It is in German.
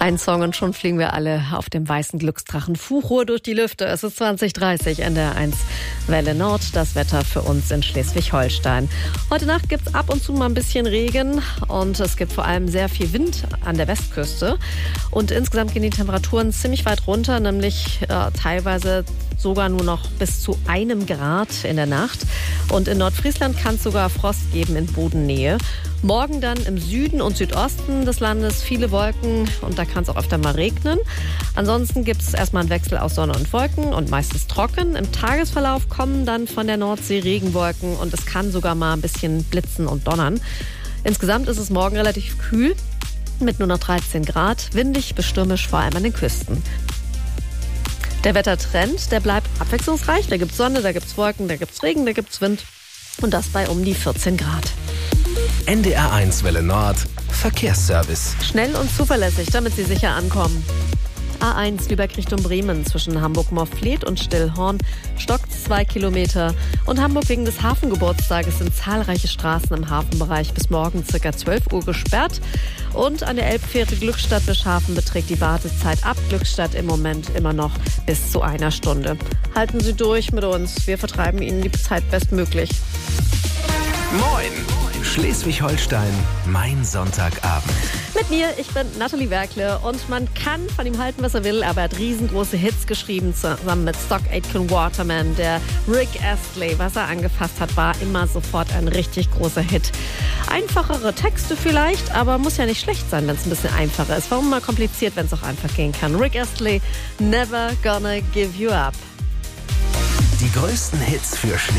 Ein Song und schon fliegen wir alle auf dem weißen Glücksdrachen Fuchur durch die Lüfte. Es ist 20:30 in der 1 Welle Nord. Das Wetter für uns in Schleswig-Holstein. Heute Nacht gibt es ab und zu mal ein bisschen Regen und es gibt vor allem sehr viel Wind an der Westküste. Und insgesamt gehen die Temperaturen ziemlich weit runter, nämlich teilweise sogar nur noch bis zu 1 Grad in der Nacht. Und in Nordfriesland kann es sogar Frost geben in Bodennähe. Morgen dann im Süden und Südosten des Landes viele Wolken und da kann es auch öfter mal regnen. Ansonsten gibt es erstmal einen Wechsel aus Sonne und Wolken und meistens trocken. Im Tagesverlauf kommen dann von der Nordsee Regenwolken und es kann sogar mal ein bisschen blitzen und donnern. Insgesamt ist es morgen relativ kühl mit nur noch 13 Grad, windig bis stürmisch, vor allem an den Küsten. Der Wettertrend, der bleibt abwechslungsreich. Da gibt es Sonne, da gibt es Wolken, da gibt es Regen, da gibt es Wind und das bei um die 14 Grad. NDR 1 Welle Nord, Verkehrsservice. Schnell und zuverlässig, damit Sie sicher ankommen. A1 Lübeck Richtung Bremen zwischen Hamburg-Morfleet und Stillhorn stockt 2 Kilometer. Und Hamburg wegen des Hafengeburtstages sind zahlreiche Straßen im Hafenbereich bis morgen ca. 12 Uhr gesperrt. Und an der Elbfähre Glückstadt-Bischhafen beträgt die Wartezeit ab Glückstadt im Moment immer noch bis zu 1 Stunde. Halten Sie durch mit uns, wir vertreiben Ihnen die Zeit bestmöglich. Moin! Schleswig-Holstein, mein Sonntagabend. Mit mir, ich bin Nathalie Werkle und man kann von ihm halten, was er will, aber er hat riesengroße Hits geschrieben, zusammen mit Stock Aitken Waterman. Der Rick Astley, was er angefasst hat, war immer sofort ein richtig großer Hit. Einfachere Texte vielleicht, aber muss ja nicht schlecht sein, wenn es ein bisschen einfacher ist. Warum mal kompliziert, wenn es auch einfach gehen kann? Rick Astley, Never Gonna Give You Up. Die größten Hits für